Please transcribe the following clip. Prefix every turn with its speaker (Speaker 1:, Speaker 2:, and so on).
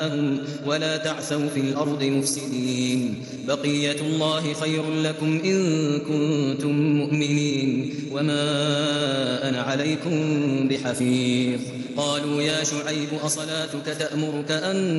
Speaker 1: ولا تعثوا في الأرض مفسدين بقية الله خير لكم إن كنتم مؤمنين وما أنا عليكم بحفيظ قالوا يا شعيب أصلاتك تأمرك أن